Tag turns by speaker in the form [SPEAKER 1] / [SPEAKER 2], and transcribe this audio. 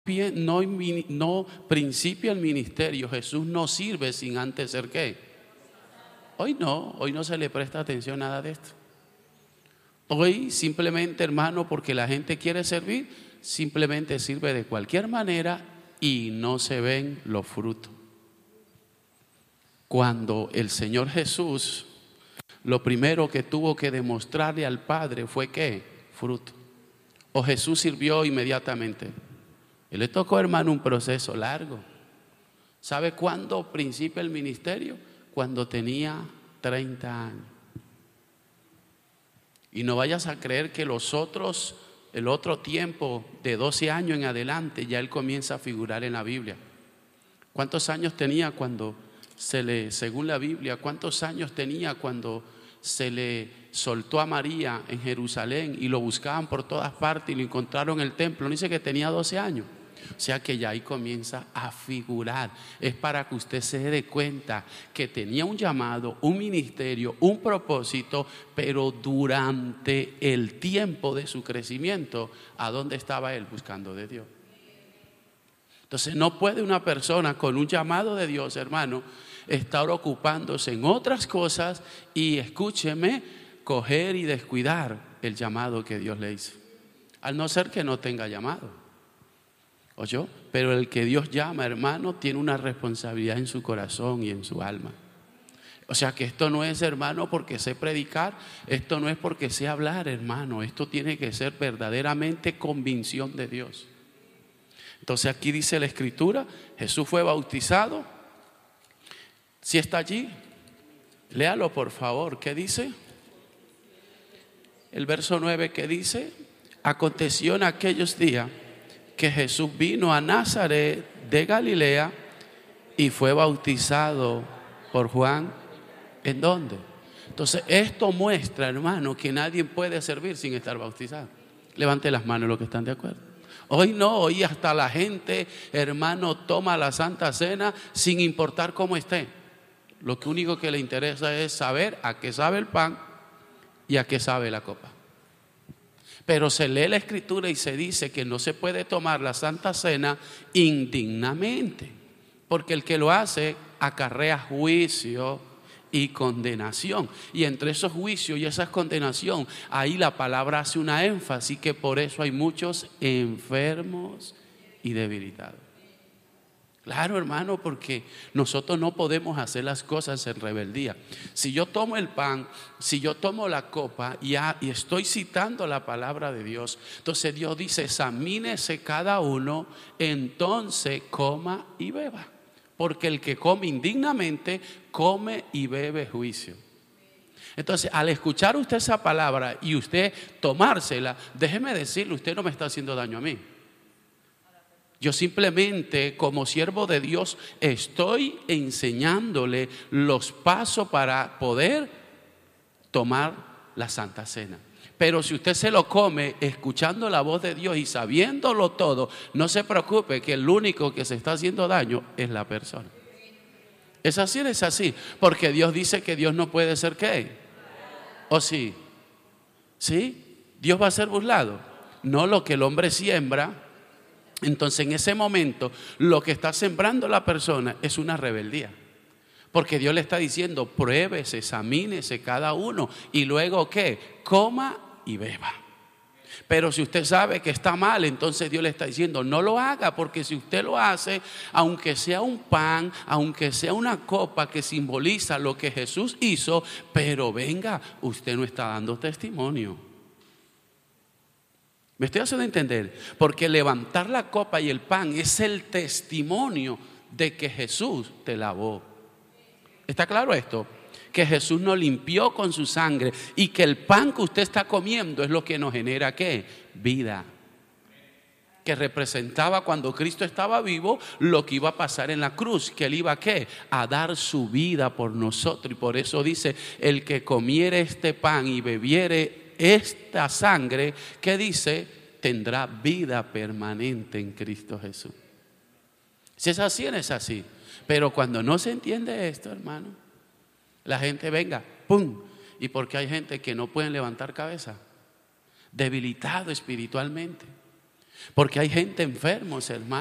[SPEAKER 1] no principia el ministerio. Jesús no sirve sin antes ser ¿qué? Hoy no se le presta atención a nada de esto. Hoy simplemente, hermano, porque la gente quiere servir, simplemente sirve de cualquier manera y no se ven los frutos. Cuando el Señor Jesús, lo primero que tuvo que demostrarle al Padre fue ¿qué? Fruto. O Jesús sirvió inmediatamente. Él le tocó, hermano, un proceso largo. ¿Sabe cuándo principia el ministerio? Cuando tenía 30 años. Y no vayas a creer que el otro tiempo de 12 años en adelante ya él comienza a figurar en la Biblia. ¿Cuántos años tenía cuando según la Biblia, cuántos años tenía cuando se le soltó a María en Jerusalén y lo buscaban por todas partes y lo encontraron en el templo? No dice que tenía 12 años. O sea que ya ahí comienza a figurar. Es para que usted se dé cuenta que tenía un llamado, un ministerio, un propósito, pero durante el tiempo de su crecimiento, ¿a dónde estaba él? Buscando de Dios. Entonces no puede una persona con un llamado de Dios, hermano, estar ocupándose en otras cosas y, escúcheme, coger y descuidar el llamado que Dios le hizo. Al no ser que no tenga llamado. ¿Oyó? Pero el que Dios llama, hermano, tiene una responsabilidad en su corazón y en su alma. O sea que esto no es, hermano, porque sé predicar, esto no es porque sé hablar, hermano, esto tiene que ser verdaderamente convicción de Dios. Entonces aquí dice la Escritura, Jesús fue bautizado. ¿Sí está allí? Léalo por favor. ¿Qué dice? El verso 9, ¿qué dice? Aconteció en aquellos días que Jesús vino a Nazaret de Galilea y fue bautizado por Juan. ¿En dónde? Entonces esto muestra, hermano, que nadie puede servir sin estar bautizado. Levante las manos los que están de acuerdo. Hoy no, hoy hasta la gente, hermano, toma la Santa Cena sin importar cómo esté. Lo único que le interesa es saber a qué sabe el pan y a qué sabe la copa. Pero se lee la Escritura y se dice que no se puede tomar la Santa Cena indignamente, porque el que lo hace acarrea juicio y condenación. Y entre esos juicios y esa condenación, ahí la palabra hace una énfasis, que por eso hay muchos enfermos y debilitados. Claro, hermano, porque nosotros no podemos hacer las cosas en rebeldía. Si yo tomo el pan, si yo tomo la copa y estoy citando la palabra de Dios, entonces Dios dice: examínese cada uno, entonces coma y beba. Porque el que come indignamente, come y bebe juicio. Entonces, al escuchar usted esa palabra y usted tomársela, déjeme decirle, usted no me está haciendo daño a mí. Yo simplemente, como siervo de Dios, estoy enseñándole los pasos para poder tomar la Santa Cena. Pero si usted se lo come escuchando la voz de Dios y sabiéndolo todo, no se preocupe, que el único que se está haciendo daño es la persona. ¿Es así? Es así. Porque Dios dice que Dios no puede ser ¿qué? ¿O sí? ¿Sí? ¿Dios va a ser burlado? No, lo que el hombre siembra. Entonces en ese momento lo que está sembrando la persona es una rebeldía. Porque Dios le está diciendo: pruébese, examínese cada uno y luego ¿qué? Coma y beba. Pero si usted sabe que está mal, entonces Dios le está diciendo: no lo haga, porque si usted lo hace, aunque sea un pan, aunque sea una copa que simboliza lo que Jesús hizo, pero venga, usted no está dando testimonio. ¿Me estoy haciendo entender? Porque levantar la copa y el pan es el testimonio de que Jesús te lavó. ¿Está claro esto? Que Jesús nos limpió con su sangre y que el pan que usted está comiendo es lo que nos genera ¿qué? Vida. Que representaba cuando Cristo estaba vivo lo que iba a pasar en la cruz, que Él iba ¿qué? A dar su vida por nosotros. Y por eso dice: el que comiere este pan y bebiere esta sangre, ¿qué dice? Tendrá vida permanente en Cristo Jesús. Si es así, es así. Pero cuando no se entiende esto, hermano, la gente venga, ¡pum! Y porque hay gente que no pueden levantar cabeza, debilitado espiritualmente. Porque hay gente enfermos, hermano.